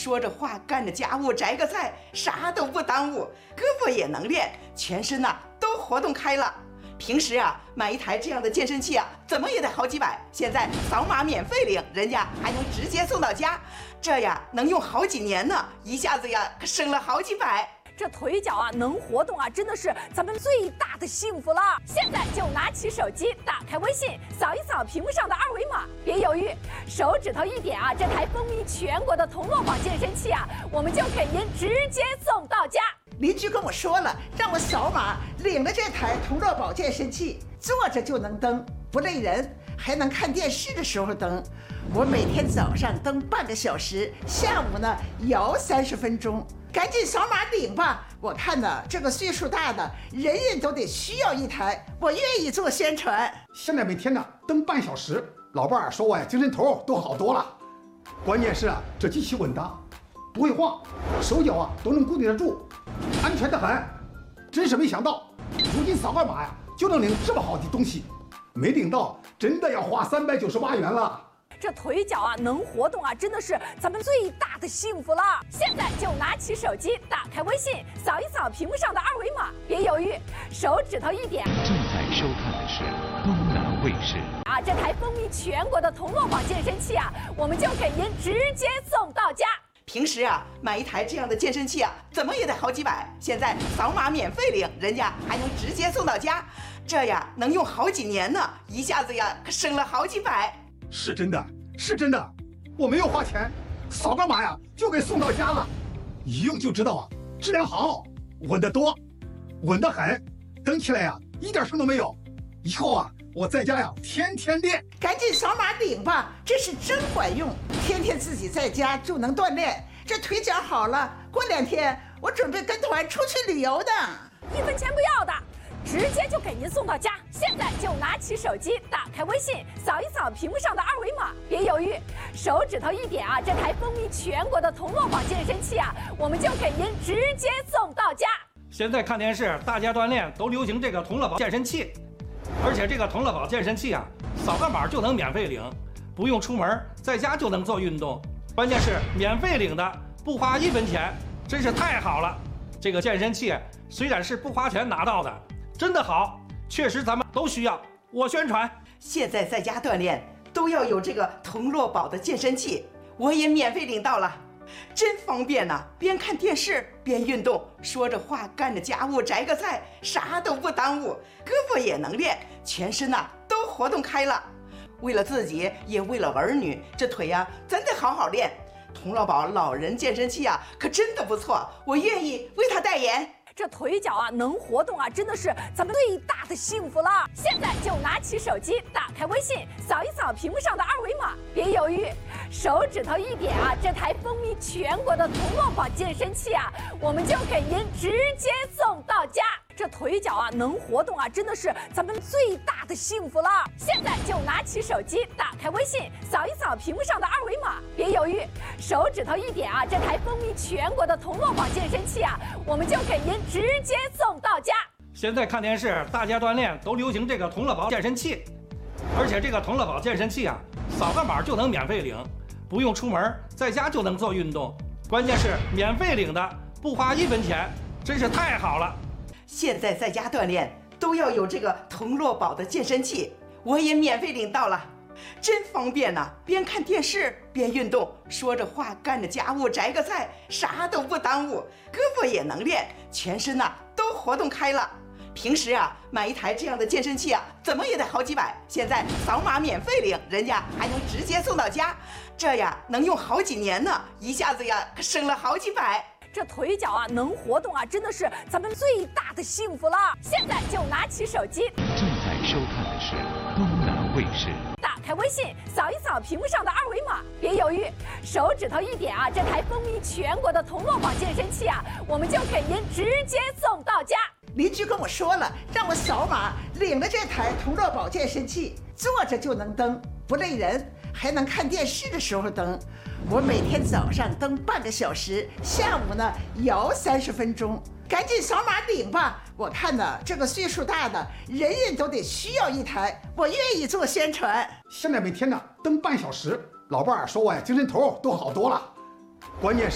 说着话，干着家务，摘个菜，啥都不耽误，胳膊也能练，全身都活动开了。平时买一台这样的健身器怎么也得好几百，现在扫码免费领，人家还能直接送到家，这能用好几年呢，一下子可省了好几百。 这腿脚能活动真的是咱们最大的幸福了。现在就拿起手机，打开微信，扫一扫屏幕上的二维码，别犹豫，手指头一点这台风靡全国的童乐宝健身器我们就给您直接送到家。 邻居跟我说了，让我扫码领了这台童乐宝健身器，坐着就能蹬，不累人，还能看电视的时候蹬。我每天早上蹬半个小时，下午摇30分钟。赶紧扫码领吧！我看这个岁数大的人人都得需要一台，我愿意做宣传。 现在每天蹬半小时，老伴儿说我精神头都好多了。关键是这机器稳当，不会晃，手脚都能固定得住，安全得很。真是没想到，如今扫个码就能领这么好的东西，没领到真的要花398元了。 这腿脚能活动真的是咱们最大的幸福了。现在就拿起手机，打开微信，扫一扫屏幕上的二维码，别犹豫，手指头一点。 正在收看的是东南卫视。 这台风靡全国的童乐宝健身器我们就给您直接送到家。 平时买一台这样的健身器怎么也得好几百，现在扫码免费领，人家还能直接送到家，这能用好几年呢，一下子可省了好几百。 是真的，是真的，我没有花钱，扫个码就给送到家了，一用就知道质量好，稳得多，稳得很，蹬起来一点声都没有。以后我在家天天练。 赶紧扫码领吧，这是真管用，天天自己在家就能锻炼，这腿脚好了，过2天我准备跟团出去旅游的 ，1分钱不要的，直接就给您送到家。现在就拿起手机，打开微信，扫一扫屏幕上的二维码，别犹豫，手指头一点这台风靡全国的童乐宝健身器我们就给您直接送到家。 现在看电视，大家锻炼都流行这个童乐宝健身器，而且这个童乐宝健身器扫个码就能免费领，不用出门，在家就能做运动，关键是免费领的，不花1分钱，真是太好了。这个健身器虽然是不花钱拿到的，真的好，确实咱们都需要。我宣传， 现在在家锻炼都要有这个童乐宝的健身器，我也免费领到了，真方便呐！边看电视边运动，说着话，干着家务，摘个菜，啥都不耽误，胳膊也能练，全身都活动开了。为了自己，也为了儿女，这腿真得好好练。童乐宝老人健身器可真的不错，我愿意为他代言。 这腿脚能活动真的是咱们最大的幸福了。现在就拿起手机，打开微信，扫一扫屏幕上的二维码，别犹豫，手指头一点这台风靡全国的童乐宝健身器我们就给您直接送到家。这腿脚能活动真的是咱们最大的幸福了。现在就拿起手机，打开微信，扫一扫屏幕上的二维码，别犹豫，手指头一点这台风靡全国的童乐宝健身器我们就给您直接送到家。 现在看电视，大家锻炼都流行这个童乐宝健身器，而且这个童乐宝健身器扫个码就能免费领，不用出门，在家就能做运动，关键是免费领的，不花1分钱，真是太好了。 现在在家锻炼都要有这个童乐宝的健身器，我也免费领到了，真方便呐！边看电视边运动，说着话，干着家务，摘个菜，啥都不耽误，胳膊也能练，全身都活动开了。平时买一台这样的健身器怎么也得好几百，现在扫码免费领，人家还能直接送到家，这能用好几年呢，一下子可省了好几百。 这腿脚能活动真的是咱们最大的幸福了。现在就拿起手机， 正在收看的是东南卫视。 打开微信，扫一扫屏幕上的二维码，别犹豫，手指头一点这台风靡全国的童乐宝健身器我们就给您直接送到家。 邻居跟我说了，让我扫码领了这台童乐宝健身器，坐着就能蹬，不累人，还能看电视的时候蹬。我每天早上蹬半个小时，下午摇30分钟。赶紧扫码领吧！我看这个岁数大的人人都得需要一台，我愿意做宣传。 现在每天蹬半小时，老伴儿说我精神头都好多了。关键是